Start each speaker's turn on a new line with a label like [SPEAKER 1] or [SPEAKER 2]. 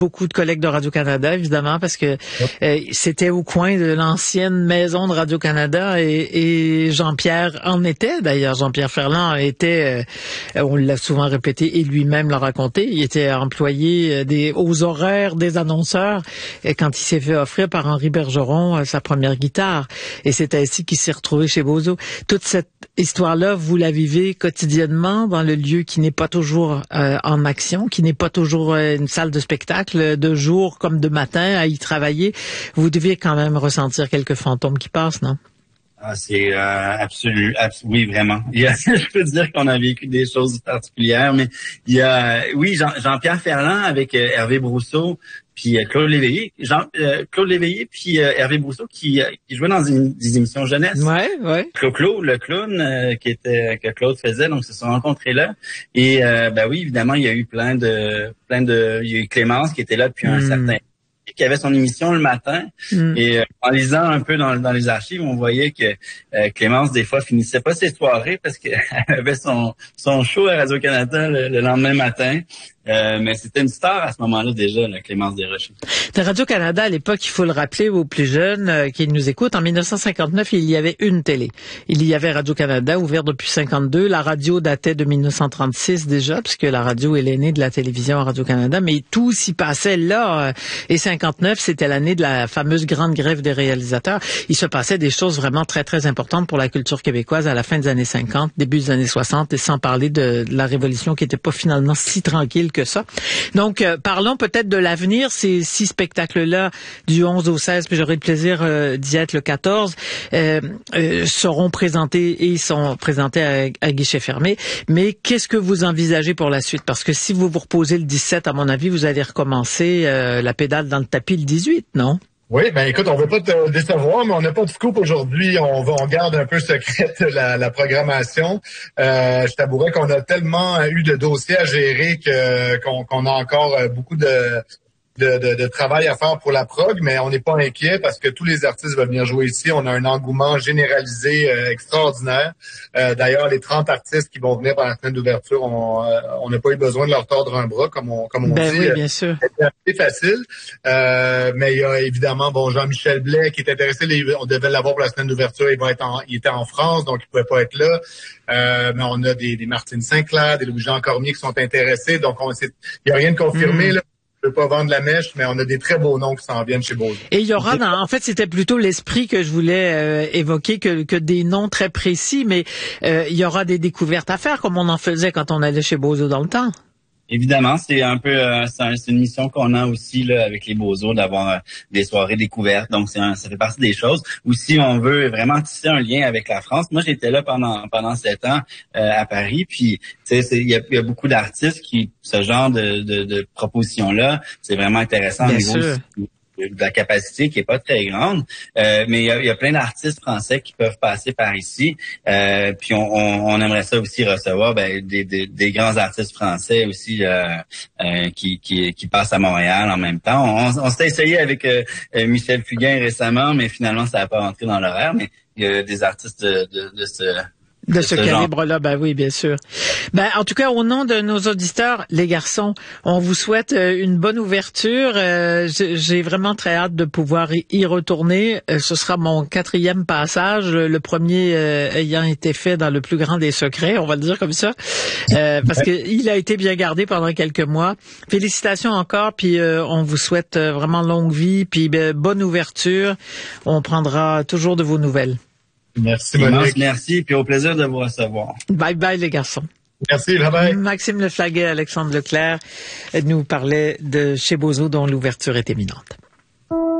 [SPEAKER 1] beaucoup de collègues de Radio-Canada, évidemment, parce que c'était au coin de l'ancienne maison de Radio-Canada et Jean-Pierre en était. D'ailleurs, Jean-Pierre Ferland était, on l'a souvent répété et lui-même l'a raconté, il était employé aux horaires des annonceurs quand il s'est fait offrir par Henri Bergeron sa première guitare. Et c'est ainsi qu'il s'est retrouvé chez Bozo. Toute cette histoire-là, vous la vivez quotidiennement dans le lieu qui n'est pas toujours en action, qui n'est pas toujours une salle de spectacle, de jour comme de matin à y travailler. Vous deviez quand même ressentir quelques fantômes qui passent, non?
[SPEAKER 2] Ah, c'est oui, vraiment. Je peux dire qu'on a vécu des choses particulières, mais il y a, oui, Jean-Pierre Ferland avec Hervé Brousseau, puis Claude Léveillé, Claude Léveillé, puis Hervé Brousseau qui jouait dans des émissions jeunesse.
[SPEAKER 1] Ouais.
[SPEAKER 2] Claude, le clown que Claude faisait, donc ils se sont rencontrés là. Et oui, évidemment, il y a eu il y a eu Clémence qui était là depuis un certain qui avait son émission le matin. Et en lisant un peu dans les archives, on voyait que Clémence, des fois, finissait pas ses soirées parce qu'elle avait son show à Radio-Canada le lendemain matin. Mais c'était une star à ce moment-là déjà, Clémence Desrochers.
[SPEAKER 1] De Radio-Canada, à l'époque, il faut le rappeler aux plus jeunes qui nous écoutent, en 1959, il y avait une télé. Il y avait Radio-Canada, ouvert depuis 52. La radio datait de 1936 déjà, puisque la radio est l'aînée de la télévision à Radio-Canada, mais tout s'y passait là. Et 59, c'était l'année de la fameuse grande grève des réalisateurs. Il se passait des choses vraiment très, très importantes pour la culture québécoise à la fin des années 50, début des années 60, et sans parler de la révolution qui n'était pas finalement si tranquille que ça. Donc, parlons peut-être de l'avenir. Ces 6 spectacles-là, du 11 au 16, puis j'aurai le plaisir d'y être le 14, seront présentés et sont présentés à guichet fermé. Mais qu'est-ce que vous envisagez pour la suite? Parce que si vous vous reposez le 17, à mon avis, vous allez recommencer la pédale dans le tapis le 18, non?
[SPEAKER 3] Oui, écoute, on veut pas te décevoir, mais on n'a pas de scoop aujourd'hui. On garde un peu secrète la programmation. Je t'avouerais qu'on a tellement eu de dossiers à gérer qu'on a encore beaucoup de travail à faire pour la prog, mais on n'est pas inquiet parce que tous les artistes veulent venir jouer ici. On a un engouement généralisé extraordinaire. D'ailleurs, les 30 artistes qui vont venir pendant la semaine d'ouverture, on n'a pas eu besoin de leur tordre un bras, comme on dit.
[SPEAKER 1] Oui, bien sûr.
[SPEAKER 3] C'est facile. Mais il y a évidemment Jean-Michel Blais qui est intéressé. On devait l'avoir pour la semaine d'ouverture. Il était en France, donc il pouvait pas être là. Mais on a des Martine Sinclair, des Louis-Jean Cormier qui sont intéressés. Donc il y a rien de confirmé là. Je veux pas vendre la mèche, mais on a des très beaux noms qui s'en viennent chez Bozo.
[SPEAKER 1] Et il y aura, en fait, c'était plutôt l'esprit que je voulais évoquer que des noms très précis, mais il y aura des découvertes à faire, comme on en faisait quand on allait chez Bozo dans le temps.
[SPEAKER 2] Évidemment, c'est un peu c'est une mission qu'on a aussi là avec les Bozo d'avoir des soirées découvertes. Donc ça fait partie des choses. Aussi, on veut vraiment tisser un lien avec la France. Moi, j'étais là pendant 7 ans à Paris. Puis, tu sais, il y a beaucoup d'artistes qui ce genre de propositions là, c'est vraiment intéressant.
[SPEAKER 1] Bien sûr.
[SPEAKER 2] De la capacité qui est pas très grande, mais il y a plein d'artistes français qui peuvent passer par ici. Puis on aimerait ça aussi recevoir des grands artistes français aussi qui passent à Montréal en même temps. On s'est essayé avec Michel Fugain récemment, mais finalement ça n'a pas rentré dans l'horaire. Mais il y a des artistes
[SPEAKER 1] de ce calibre-là, oui, bien sûr. En tout cas, au nom de nos auditeurs, les garçons, on vous souhaite une bonne ouverture. J'ai vraiment très hâte de pouvoir y retourner. Ce sera mon 4e passage, le premier ayant été fait dans le plus grand des secrets, on va le dire comme ça, parce que il a été bien gardé pendant quelques mois. Félicitations encore, puis on vous souhaite vraiment longue vie, puis bonne ouverture. On prendra toujours de vos nouvelles.
[SPEAKER 3] Merci, Monique.
[SPEAKER 2] Merci, puis au plaisir de vous recevoir.
[SPEAKER 1] Bye bye, les garçons.
[SPEAKER 3] Merci, bye bye.
[SPEAKER 1] Maxime Leflaguet, Alexandre Leclerc nous parlaient de chez Bozo dont l'ouverture est imminente.